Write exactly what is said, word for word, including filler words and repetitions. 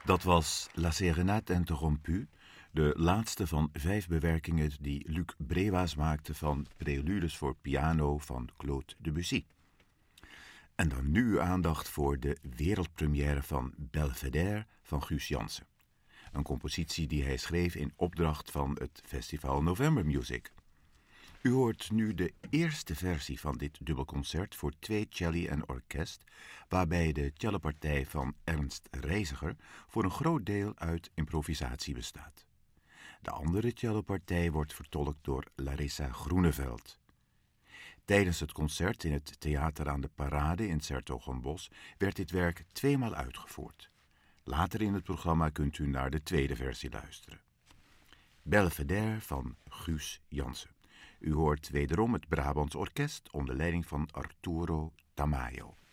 Dat was La Sérénade Interrompue, de laatste van vijf bewerkingen die Luc Brewaas maakte van Preludes voor piano van Claude Debussy. En dan nu uw aandacht voor de wereldpremière van Belvédère van Guus Janssen. Een compositie die hij schreef in opdracht van het festival November Music. U hoort nu de eerste versie van dit dubbelconcert voor twee celli en orkest, waarbij de cellopartij van Ernst Reiziger voor een groot deel uit improvisatie bestaat. De andere cellopartij wordt vertolkt door Larissa Groeneveld. Tijdens het concert in het Theater aan de Parade in 's-Hertogenbosch werd dit werk tweemaal uitgevoerd. Later in het programma kunt u naar de tweede versie luisteren. Belvédère van Guus Janssen. U hoort wederom het Brabants Orkest onder leiding van Arturo Tamayo.